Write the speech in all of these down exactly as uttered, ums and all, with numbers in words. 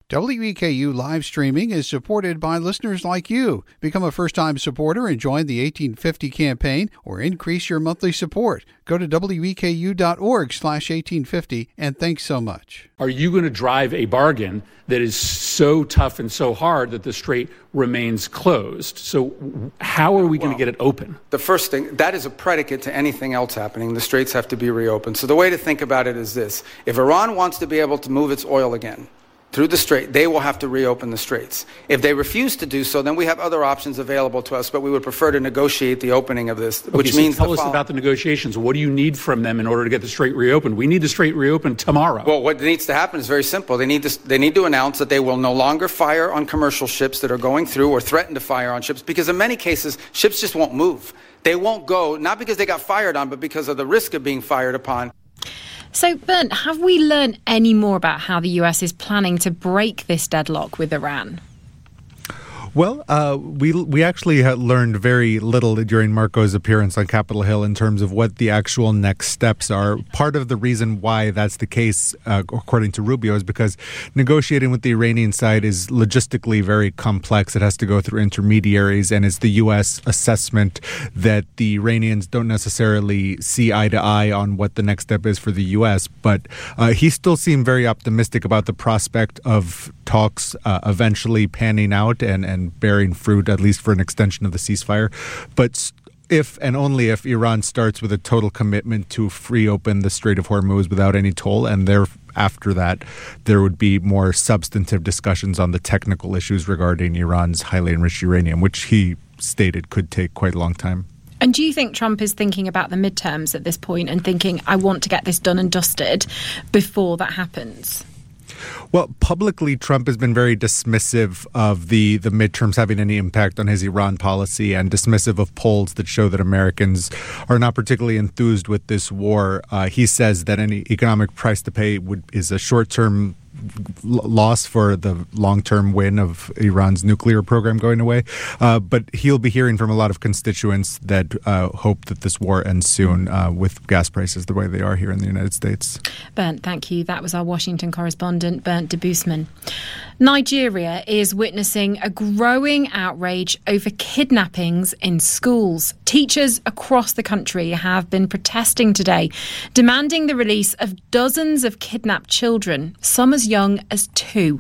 W E K U live streaming is supported by listeners like you. Become a first-time supporter and join the eighteen fifty campaign or increase your monthly support. Go to W E K U dot org slash eighteen fifty and thanks so much. Are you going to drive a bargain that is so tough and so hard that the strait remains closed? So how are we going well, to get it open? The first thing, that is a predicate to anything else happening. The straits have to be reopened. So the way to think about it is this. If Iran wants to be able to move its oil again through the strait, they will have to reopen the straits. If they refuse to do so, then we have other options available to us, but we would prefer to negotiate the opening of this, okay, which so means tell the us follow- about the negotiations. What do you need from them in order to get the strait reopened? We need the strait reopened tomorrow. Well, what needs to happen is very simple. They need to, they need to announce that they will no longer fire on commercial ships that are going through or threaten to fire on ships, because in many cases, ships just won't move. They won't go, not because they got fired on, but because of the risk of being fired upon. So, Bernd, have we learned any more about how the U S is planning to break this deadlock with Iran? Well, uh, we we actually had learned very little during Marco's appearance on Capitol Hill in terms of what the actual next steps are. Part of the reason why that's the case, uh, according to Rubio, is because negotiating with the Iranian side is logistically very complex. It has to go through intermediaries, and it's the U S assessment that the Iranians don't necessarily see eye to eye on what the next step is for the U S. But uh, he still seemed very optimistic about the prospect of talks uh, eventually panning out and, and bearing fruit, at least for an extension of the ceasefire. But if and only if Iran starts with a total commitment to free open the Strait of Hormuz without any toll, and thereafter that there would be more substantive discussions on the technical issues regarding Iran's highly enriched uranium, which he stated could take quite a long time. And do you think Trump is thinking about the midterms at this point and thinking, I want to get this done and dusted before that happens? Well, publicly, Trump has been very dismissive of the, the midterms having any impact on his Iran policy and dismissive of polls that show that Americans are not particularly enthused with this war. Uh, he says that any economic price to pay would is a short-term loss for the long-term win of Iran's nuclear program going away. Uh, but he'll be hearing from a lot of constituents that uh, hope that this war ends soon uh, with gas prices the way they are here in the United States. Bernd, thank you. That was our Washington correspondent, Bernd Debusman. Nigeria is witnessing a growing outrage over kidnappings in schools. Teachers across the country have been protesting today, demanding the release of dozens of kidnapped children, some as young as two.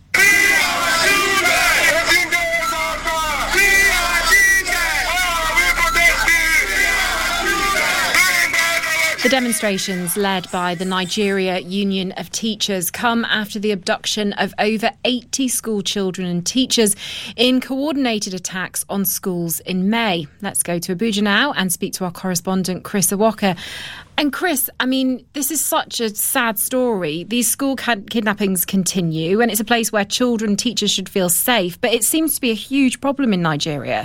The demonstrations, led by the Nigeria Union of Teachers, come after the abduction of over eighty school children and teachers in coordinated attacks on schools in May. Let's go to Abuja now and speak to our correspondent, Chris Awoka. And Chris, I mean, this is such a sad story. These school kidnappings continue, and it's a place where children and teachers should feel safe, but it seems to be a huge problem in Nigeria.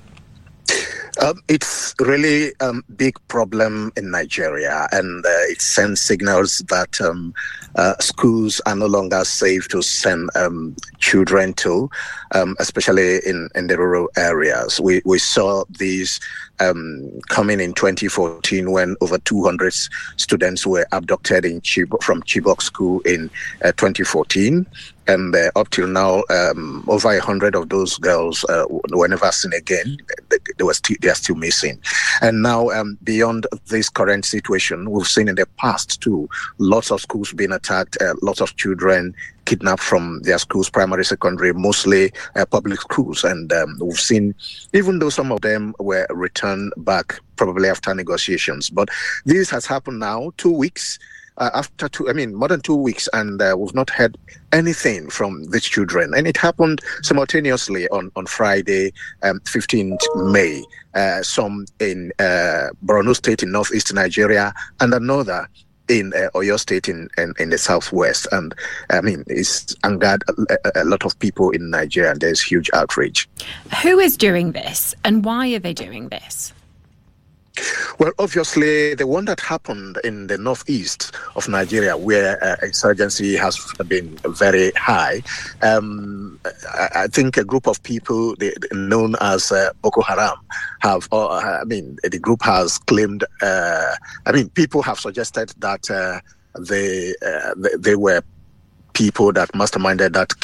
Um, it's really a um, big problem in Nigeria, and uh, it sends signals that um, uh, schools are no longer safe to send um, children to, um, especially in, in the rural areas. We we saw these um, coming in twenty fourteen when over two hundred students were abducted in Chibok, from Chibok School in uh, twenty fourteen. And uh, up till now, um, over a hundred of those girls uh, were never seen again. They, they were still, they are still missing. And now, um, beyond this current situation, we've seen in the past too, lots of schools being attacked, uh, lots of children kidnapped from their schools, primary, secondary, mostly uh, public schools. And um, we've seen, even though some of them were returned back probably after negotiations, but this has happened now, two weeks. Uh, after two, I mean, more than two weeks, and uh, we've not heard anything from these children. And it happened simultaneously on, on Friday, um, fifteenth May, uh, some in uh, Borno State in northeast Nigeria, and another in uh, Oyo State in, in, in the southwest. And I mean, it's angered a, a lot of people in Nigeria, and there's huge outrage. Who is doing this, and why are they doing this? Well, obviously, the one that happened in the northeast of Nigeria, where uh, insurgency has been very high, um, I, I think a group of people they, known as uh, Boko Haram have, uh, I mean, the group has claimed, uh, I mean, people have suggested that uh, they, uh, they, they were people that masterminded that